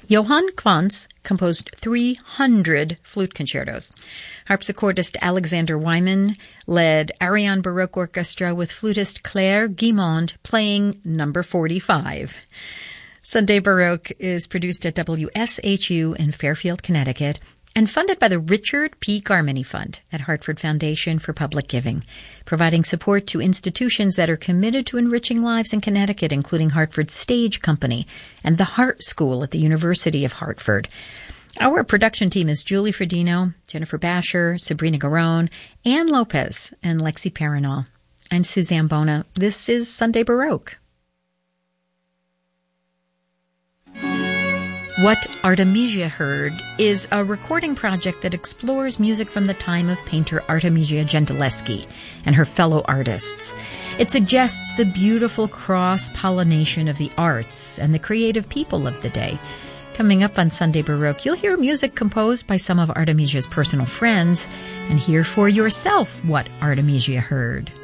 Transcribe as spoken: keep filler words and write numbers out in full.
Johann Quantz composed three hundred flute concertos. Harpsichordist Alexander Wyman led Ariane Baroque Orchestra with flutist Claire Guimond playing number forty-five. Sunday Baroque is produced at W S H U in Fairfield, Connecticut, and funded by the Richard P. Garmany Fund at Hartford Foundation for Public Giving, providing support to institutions that are committed to enriching lives in Connecticut, including Hartford Stage Company and the Hart School at the University of Hartford. Our production team is Julie Fredino, Jennifer Basher, Sabrina Garone, Ann Lopez, and Lexi Paranol. I'm Suzanne Bona. This is Sunday Baroque. What Artemisia Heard is a recording project that explores music from the time of painter Artemisia Gentileschi and her fellow artists. It suggests the beautiful cross-pollination of the arts and the creative people of the day. Coming up on Sunday Baroque, you'll hear music composed by some of Artemisia's personal friends and hear for yourself what Artemisia heard.